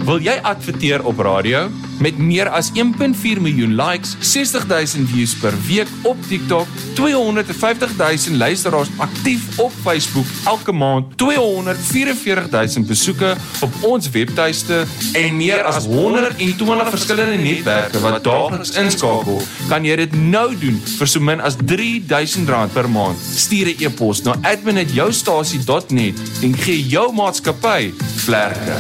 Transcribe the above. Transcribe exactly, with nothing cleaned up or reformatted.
Wil jy adverteer op radio? Met meer as een komma vier miljoen likes, sestig duisend views per week op TikTok, tweehonderdvyftig duisend luisteraars aktief op Facebook elke maand, tweehonderd vyf vier duisend besoeke op ons webtuiste en meer as honderd en twintig verskillende netwerke wat daagliks inskakel, kan jy dit nou doen vir so min as drie duisend rand per maand. Stuur 'n e-pos na admin at joustasie dot net en gee jou maatskappy vlerke.